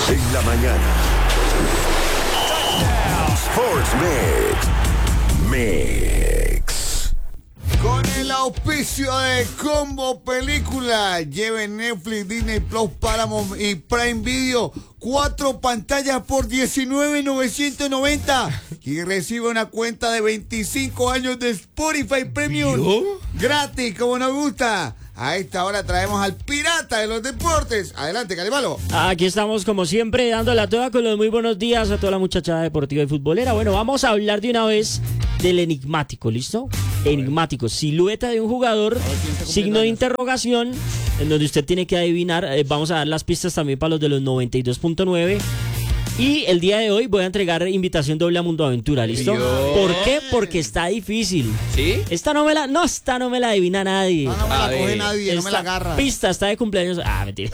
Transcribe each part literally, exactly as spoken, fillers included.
En la mañana. Sports Mix. Mix. Con el auspicio de Combo Película, lleve Netflix, Disney Plus, Paramount y Prime Video, cuatro pantallas por diecinueve mil novecientos noventa y recibe una cuenta de veinticinco años de Spotify Premium ¿Vio? gratis, como nos gusta. A esta hora traemos al pirata de los deportes. Adelante, Calimalo. Aquí estamos como siempre dándole a toda con los muy buenos días a toda la muchachada deportiva y futbolera. Bueno, vamos a hablar de una vez del enigmático, ¿listo? Enigmático, silueta de un jugador, signo de interrogación, en donde usted tiene que adivinar. Eh, vamos a dar las pistas también para los de los noventa y dos punto nueve. Y el día de hoy voy a entregar invitación doble a Mundo Aventura, ¿listo? Bien. ¿Por qué? Porque está difícil. ¿Sí? Esta no me la, no, esta no me la adivina nadie. No, no me A la ver, coge nadie, no me la Esta agarra. pista está de cumpleaños. Ah, mentira.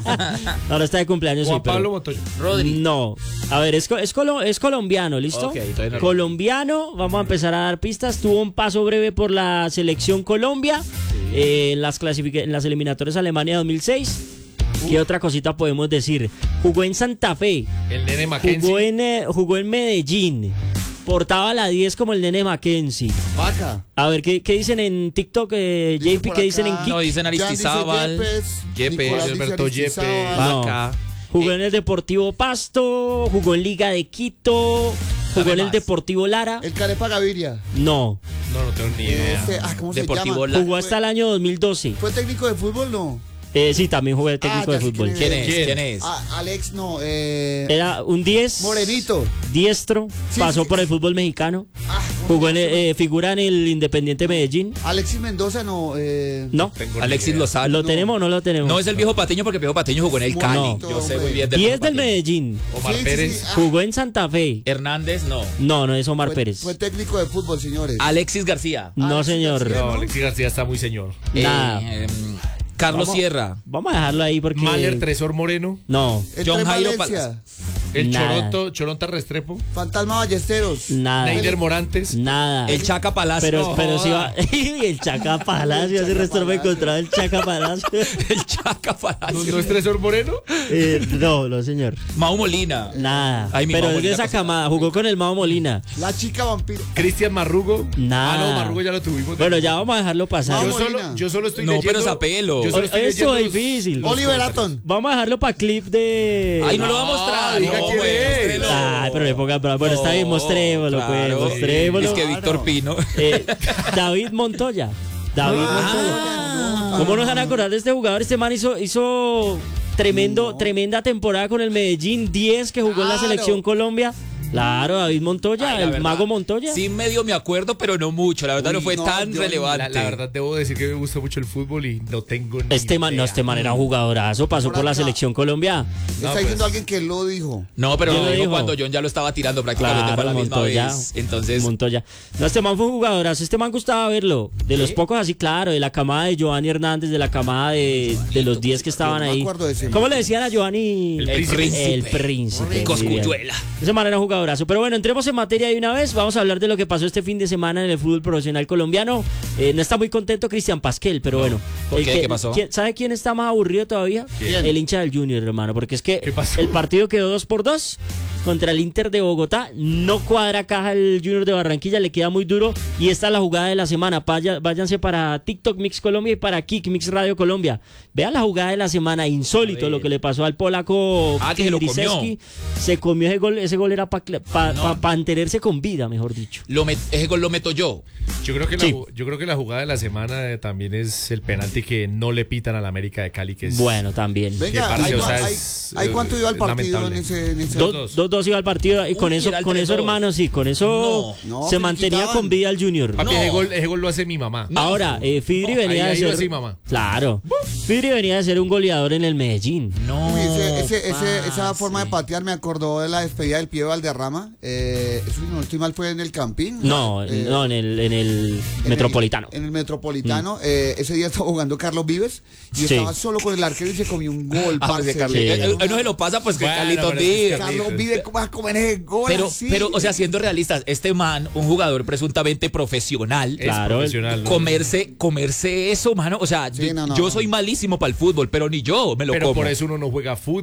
No, no está de cumpleaños. Juan sí, pero- Pablo Montoya. Rodri. No. A ver, es, co- es, colo- es colombiano, ¿listo? Ok, todavía no. Colombiano, vamos a empezar a dar pistas. Tuvo un paso breve por la selección Colombia eh, en, las clasific- en las eliminatorias Alemania dos mil seis. ¿Qué otra cosita podemos decir? Jugó en Santa Fe, El nene Mackenzie. jugó en, eh, jugó en Medellín, portaba la diez como el nene Mackenzie. Vaca. A ver, ¿qué, qué dicen en TikTok, eh, Dice J P? por ¿Qué dicen en acá. Kik? No, dicen Jan dice Aristizábal, Yepes, Yepes, Nicolás dice Alberto Aristizábal. Yepes. No. Vaca. Jugó en el Deportivo Pasto, jugó en Liga de Quito, jugó Dame en el más. Deportivo Lara. El Carepa Gaviria. No, No, no tengo ni idea. Ese- ah, ¿cómo se Deportivo llama? La- jugó hasta el año dos mil doce. ¿Fue técnico de fútbol? No. Eh, sí, también jugué técnico Ah, de ya sé fútbol. quién ¿Quién es? ¿Quién? ¿Quién es? Ah, Alex, no. Eh, Era un diez. Morenito. Diestro. Sí, pasó sí, por el sí. fútbol mexicano. Ah, Jugó en el, eh, figura en el Independiente Medellín. Alexis Mendoza, no. Eh, No. Tengo ni Alexis idea. Lozano. ¿Lo tenemos o no lo tenemos? No es el viejo Patiño porque el viejo Patiño jugó en el Cali. No. Yo sé muy bien del diez viejo del Patiño. Medellín. Omar Sí, sí, Pérez. sí. Ah, Jugó en Santa Fe. Hernández, no. No, no es Omar fue, Pérez. Fue técnico de fútbol, señores. Alexis García. No, Alexis señor. García. No, Alexis García está muy señor. Nada. Eh, em, Carlos Vamos- Sierra. Vamos a dejarlo ahí porque. Mahler Tresor Moreno. No, El John Tren Jairo Valencia. El Nada. Choronto, Choronta Restrepo. Fantasma Ballesteros. nada. Neider Morantes. Nada. El Chaca Palacio. Pero, No, pero si joda. va. Y el Chaca Palacio, hace Chaca resto no me Palacio. encontraba el Chaca Palacio. El Chaca ¿No, Palacio. no es Tresor Moreno? Eh, no, no, señor. Mau Molina. Nada. Ay, mi pero Mao es de Molina esa cosa- camada. Jugó con el Mao Molina. La chica vampiro. Cristian Marrugo. Nada. Ah, no, Marrugo ya lo tuvimos. Bueno, ya vamos a dejarlo pasar. Yo Vamos. solo, Molina. yo solo estoy No, leyendo. pero Zapelo. Yo solo estoy Eso leyendo es los- difícil. los Oliver comentarios. Aton. Vamos a dejarlo para clip de. Ay, no lo va a mostrar. diga no, quién pues, es. mostrélo. Ay, pero le ponga bravo. Bueno, está bien, No, mostrémoslo, claro. pues, mostrémoslo. Es que Víctor Pino. Eh, David Montoya. David Montoya. Ah. ¿Cómo nos van a acordar de este jugador? Este man hizo, hizo tremendo, tremenda temporada con el Medellín, diez que jugó en la Claro. selección Colombia. Claro, David Montoya, Ay, la el verdad, mago Montoya. Sí, medio me acuerdo, pero no mucho. La verdad Uy, no fue no, tan yo- relevante. La, la verdad, debo decir que me gusta mucho el fútbol y no tengo ni Este man, no, idea. este man era un jugadorazo, pasó Por por la acá. selección Colombia. Está pues. diciendo alguien que lo dijo. No, pero ¿Quién lo lo dijo dijo? cuando John ya lo estaba tirando prácticamente Claro, para la misma Montoya. vez. Entonces, Montoya. No, este man fue un jugadorazo. Este man gustaba verlo. De los pocos así, claro. De la camada de Giovanni Hernández, de la camada de, de los diez que estaban Yo no me ahí. acuerdo de ese ¿Cómo man. le decían a Giovanni? El El príncipe. príncipe. El príncipe. Cosculluela. Ese man era un jugadorazo. Pero bueno, entremos en materia de una vez. Vamos a hablar de lo que pasó este fin de semana en el fútbol profesional colombiano. Eh, no está muy contento Cristian Pasquel, pero bueno. ¿Por el qué? que- ¿Qué pasó? ¿quién- ¿Sabe quién está más aburrido todavía? ¿Quién? El hincha del Junior, hermano. Porque es que ¿Qué pasó? el partido quedó dos por dos contra el Inter de Bogotá. No cuadra caja el Junior de Barranquilla, le queda muy duro. Y esta es la jugada de la semana. Vaya- váyanse para TikTok Mix Colombia y para Kik Mix Radio Colombia. Vean la jugada de la semana, insólito A ver. lo que le pasó al polaco Ah, que se lo comió. Grisewski. Se comió ese gol, ese gol era para No. mantenerse con vida, mejor dicho. lo met- ese gol lo meto yo. Yo creo que la, Sí. ju- yo creo que la jugada de la semana eh, también es el penalti que no le pitan al América de Cali, que es Bueno, también. Venga, parce, ¿hay, o sea, hay- es, hay eh, cuánto iba el es partido en lamentable. ese, en ese Dos, Dos, dos, dos iba al partido y con Uy, eso, era el con tres eso dos. hermano, sí, con eso No. No, se se le mantenía quitaban. con vida al Junior. Papi, No. ese, gol, ese gol lo hace mi mamá. Ahora, eh, Fidri No, venía ahí- de ahí ser. va así, mamá. Claro. Fidri venía de ser un goleador en el Medellín. No. Uy, ese- ese- ese- esa parce. forma de patear me acordó de la despedida del Pío Valderrama. Eh, eso, si no estoy mal, fue en el Campín. No, Eh, no, en el, en el en Metropolitano. El, en el Metropolitano. Eh, ese día estaba jugando Carlos Vives y Sí. estaba solo con el arquero y se comió un gol. Ah, parce. porque Carlos- Sí. eh, eh, no se lo pasa, pues que Bueno, Carlitos pero es que Vives. Carlos Vives, ¿cómo vas a comer ese gol Pero, así? pero, o sea, siendo realistas, este man, un jugador presuntamente profesional, Es Claro, profesional. ¿no? comerse, comerse eso, mano. O sea, Sí, yo, no, no. yo soy malísimo para el fútbol, pero ni yo me lo Pero como. por eso uno no juega fútbol.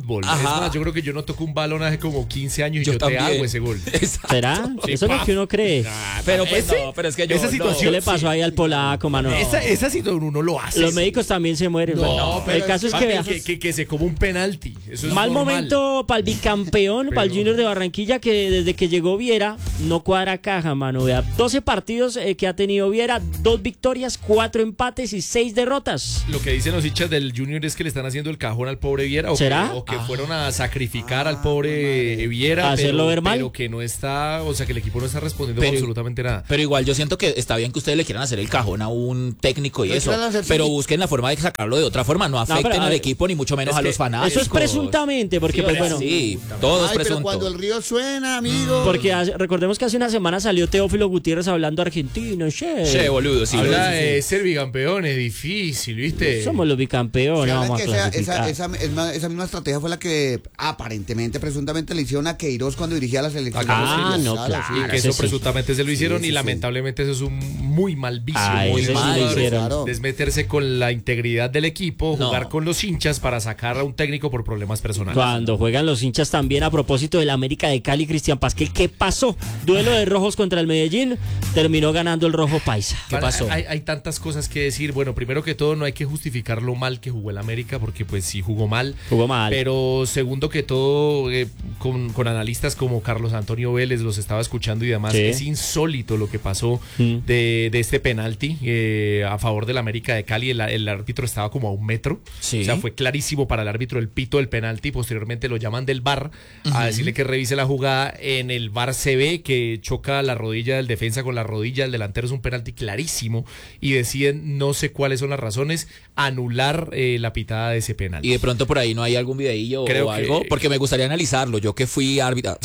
fútbol. Ajá. Es más, yo creo que yo no toco un balón hace como quince años y yo, Yo te también. hago ese gol. Exacto. ¿Será? Sí, Eso es lo pa. que uno cree. Ah, Pero pues ese- no, pero es que yo esa no. situación- ¿Qué le pasó ahí al polaco, mano? Esa, esa situación uno lo hace. Los sí. médicos también se mueren. No, bueno. pero el caso es papi, que, vea, que, que, que se come un penalti. Eso es mal normal. momento para el bicampeón, para el Pero- Junior de Barranquilla, que desde que llegó Viera no cuadra caja, mano. Vea, doce partidos eh, que ha tenido Viera, dos victorias, cuatro empates y seis derrotas. Lo que dicen los hinchas del Junior es que le están haciendo el cajón al pobre Viera. O ¿Será? Que, o que fueron a sacrificar al pobre Viera. ¿A hacerlo pero, ver mal? Pero que no está, o sea, que el equipo no está respondiendo Pero- absolutamente nada. Pero igual yo siento que está bien que ustedes le quieran hacer el cajón a un técnico y Pero eso, quieran hacer pero su- busquen la forma de sacarlo de otra forma, no afecten pero, a al ver, equipo ni mucho menos es a que los fanáticos. Eso es presuntamente, porque Sí, pues o sea, bueno. sí, todo es Ay, pero presunto. cuando el río suena, amigo. Porque hace- recordemos que hace una semana salió Teófilo Gutiérrez hablando argentino, che. Che, boludo, sí. Habla sí, sí. de ser bicampeón, es difícil, ¿viste? Somos los bicampeones, ¿Saben vamos a que esa, clasificar. esa, esa, esa- esa misma estrategia fue la que aparentemente, presuntamente le hicieron a Queiroz cuando dirigía la selección? Ah, Sí, no, claro, claro. sí. Y que eso ese sí. presuntamente se lo hicieron Sí, y sí, lamentablemente eso es un muy mal vicio, Ah, muy ese sí mal. lo hicieron. Claro. Desmeterse con la integridad del equipo, No. jugar con los hinchas para sacar a un técnico por problemas personales. Cuando juegan los hinchas también a propósito del América de Cali, Cristian Pasquel, ¿qué pasó? Duelo de rojos contra el Medellín, terminó ganando el rojo paisa. ¿Qué Para- pasó? Hay, hay tantas cosas que decir. Bueno, primero que todo, no hay que justificar lo mal que jugó el América, porque pues sí jugó mal. Jugó mal. Pero segundo que todo, eh, con, con analistas como Carlos Antonio Vélez, los estaba escuchando y demás, Sí. es insólito lo que pasó Mm. de, de este penalti eh, a favor del América de Cali. El, el árbitro estaba como a un metro. Sí. O sea, fue clarísimo para el árbitro el pito del penalti. Posteriormente lo llaman del V A R a decirle que revise la jugada. En el V A R se ve que choca la rodilla del defensa con la rodilla del delantero. Es un penalti clarísimo. Y deciden, no sé cuáles son las razones, anular eh, la pitada de ese penalti. Y de pronto por ahí no hay algún videillo Creo o algo, que- porque me gustaría analizarlo, yo que fui árbitra.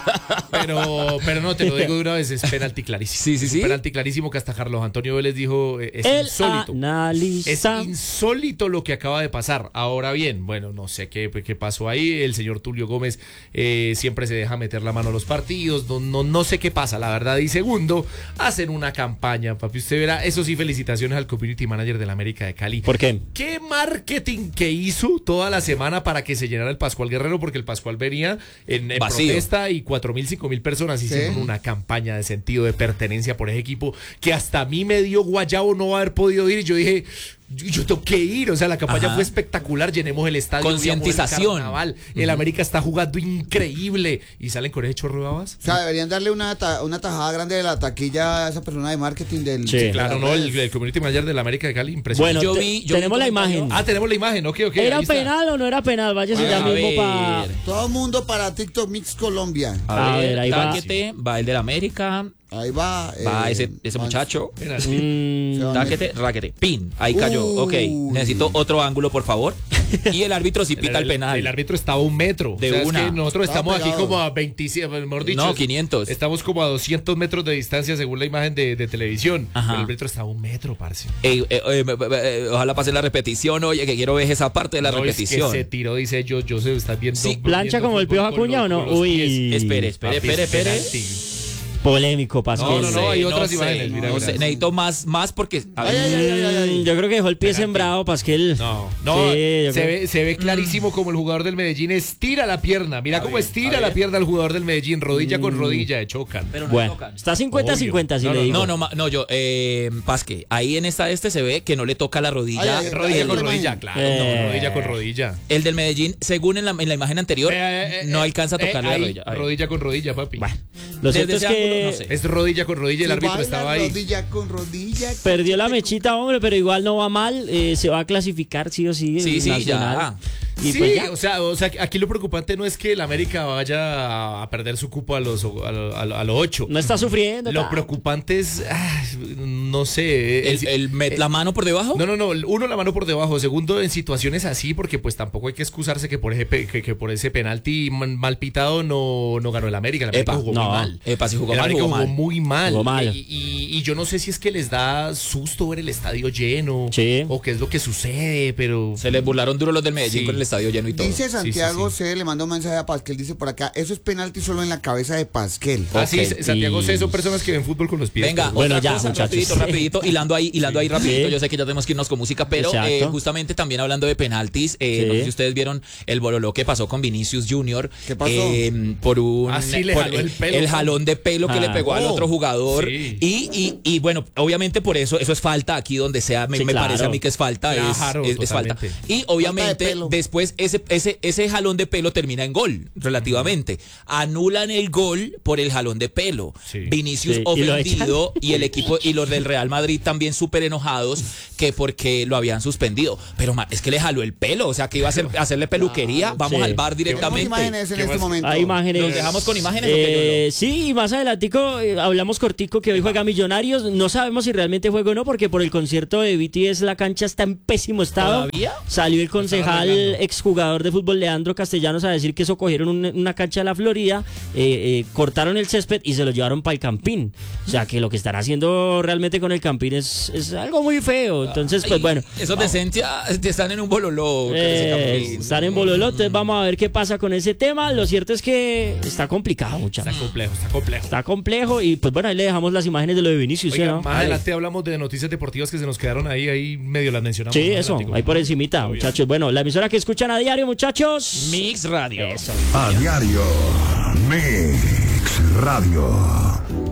Pero, pero no, te lo digo de una vez, es penalti clarísimo. Sí, sí, Es sí. un penalti clarísimo que hasta Carlos Antonio Vélez dijo, eh, es El insólito. Es analista. insólito lo que acaba de pasar. Ahora bien, bueno, no sé qué, qué pasó ahí. El señor Tulio Gómez eh, siempre se deja meter la mano a los partidos. No, no, no sé qué pasa, la verdad. Y segundo, hacen una campaña, papi. Usted verá, eso sí, felicitaciones al community manager del América de Cali. ¿Por qué? ¿Qué marketing que hizo toda la semana para que se llenara el Pascual Guerrero? Porque el Pascual venía en, en Vacío. protesta y cuatro mil, cinco mil personas hicieron Sí. una campaña de sentido de pertenencia por ese equipo que hasta a mí me dio guayabo no haber podido ir. Y yo dije, yo, yo tengo que ir. O sea, la campaña Ajá. fue espectacular. Llenemos el estadio. Concientización. veamos el carnaval. El América está jugando increíble. Y salen con ese chorro de babas. O sea, deberían darle una, ta- una tajada grande de la taquilla a esa persona de marketing del... Sí. de Claro, las no, el, redes. el community manager del América de Cali, impresionante. Bueno, Yo te- vi- yo vi tenemos la un comentario. imagen. Ah, tenemos la imagen, ok, ok. ¿Era ahí está. penal o no era penal? Váyase ya A mismo ver. para... Todo mundo para TikTok Mix Colombia. A ver, ahí va. Táquete, va el del América, Ahí va. va eh, ese, ese van- muchacho. Penal. se van- Táquete, raquete, pin, ahí cayó. Uy. Ok, necesito otro ángulo, por favor. Y el árbitro sí pita el, penal. El árbitro estaba a un metro. De O sea, es una. que nosotros Estaba estamos aquí pegado. como a veintisiete, mejor dicho. No, es- quinientos. Estamos como a doscientos metros de distancia según la imagen de, de televisión. Ajá. Pero el árbitro estaba a un metro, parce. Ey, eh, eh, me- me- me- ojalá pase la repetición, oye, que quiero ver esa parte de la No, es repetición. que se tiró, dice yo, yo se está viendo. Sí, ¿plancha viendo como el fútbol Piojo con Acuña los- o no? con los Uy. pies. Espere, espere, Papi, espere, es espere. penalti. Polémico, Pascual. No, no, no, hay otras sé, imágenes, mira, no mira. sé, necesito más, más porque... a Ay, ver, ay, ay, ay, ay. Mm, Yo creo que dejó el pie Penalti. sembrado, Pasquel. No, no, Sí, yo se, creo- ve, se ve clarísimo como el jugador del Medellín estira la pierna. Mira cómo estira la pierna el jugador del Medellín, rodilla con rodilla, chocan. pero no Bueno, tocan. está cincuenta cincuenta, si No, le no, digo. No, no, ma- no, yo, eh, Pasque, ahí en esta este se ve que no le toca la rodilla. Ay, ay, Rodilla Ahí con la rodilla, imagen. claro, Eh. no, rodilla con rodilla. El del Medellín, según en la, en la imagen anterior, Eh, eh, eh, no alcanza a eh, tocarle ahí, la rodilla. A ver. rodilla con rodilla, papi. Bueno, lo Desde cierto es ese que ángulo, no sé. Es rodilla con rodilla, el Si árbitro baila estaba ahí. Rodilla con rodilla. perdió la mechita, hombre, pero igual no va mal. eh, se va a clasificar sí o sí. Sí, el sí, Nacional. Y sí, pues ya. o sea, o sea, aquí lo preocupante no es que el América vaya a perder su cupo a los a los a los- a los ocho. No está sufriendo. Lo ta. preocupante es, ah, no sé, El, el met- la mano por debajo. No, no, no. Uno, la mano por debajo. Segundo, en situaciones así, porque pues tampoco hay que excusarse que por ese, pe- que, que por ese penalti man- mal pitado no, no ganó el América. El América Epa, jugó no. muy mal. Epa, si jugó el mal, América jugó jugó mal. muy mal. Jugó mal. Y, y- y yo no sé si es que les da susto ver el estadio lleno. Sí. O qué es lo que sucede, pero... Se les burlaron duro los del Medellín Sí. con el estadio lleno y todo. Dice Santiago Sí, sí, C, le mandó un mensaje a Pasquel, dice por acá, eso es penalti solo en la cabeza de Pasquel. Ah, sí, Ok. Santiago Y- C son personas que ven fútbol con los pies. Venga, pero- Bueno, otra ya, cosa, muchachos. rapidito, rapidito, hilando ahí, hilando ahí rapidito. Sí. Yo sé que ya tenemos que irnos con música, pero Exacto. eh, justamente también hablando de penaltis, eh, Sí. no sé si ustedes vieron el bololó que pasó con Vinicius Junior ¿Qué pasó? eh, por un Ah, sí, le por jaló el pelo, el ¿no? jalón de pelo que Ah. le pegó al Oh. otro jugador Sí. y, y, y bueno, obviamente por eso eso es falta aquí donde sea, me, Sí, me claro. parece a mí que es falta, es- Claro, es, es falta. totalmente. Y obviamente pelo. después ese, ese, ese jalón de pelo termina en gol, relativamente. Anulan el gol por el jalón de pelo. Sí. Vinicius Sí, y lo ofendido y el equipo y los del Real Madrid también súper enojados que porque lo habían suspendido. Pero ma, es que le jaló el pelo, o sea que iba a, hacer, a hacerle peluquería. Vamos Sí. al bar Tenemos directamente. imágenes en ¿Qué este más? momento. Hay imágenes. ¿Nos dejamos con imágenes o qué, Eh, sí, y más adelantico eh, hablamos cortico que hoy juega Millonarios. No sabemos si realmente juega o no, porque por el concierto de B T S la cancha está en pésimo estado. ¿Todavía? Salió el concejal, arreglando. exjugador de fútbol Leandro Castellanos a decir que eso cogieron un- una cancha de la Florida, eh, eh, cortaron el césped y se lo llevaron para el Campín. O sea que lo que están haciendo realmente con el Campín es, es algo muy feo. Entonces, pues Ay, bueno. Esos de Esencia están en un bololó. Eh, están en bololo, entonces vamos a ver qué pasa con ese tema. Lo cierto es que está complicado, muchachos. Está complejo, está complejo. Está complejo y pues bueno, ahí le dejamos las imágenes de lo de Vinicius, ¿sí, Oiga, no? más adelante hablamos de noticias deportivas que se nos quedaron ahí, ahí medio las mencionamos. Sí, más eso, adelantico. ahí por encimita, Todo bien. muchachos. Bueno, la emisora que escuchan a diario, muchachos. Mix Radio. Eso. A diario. Mix Radio.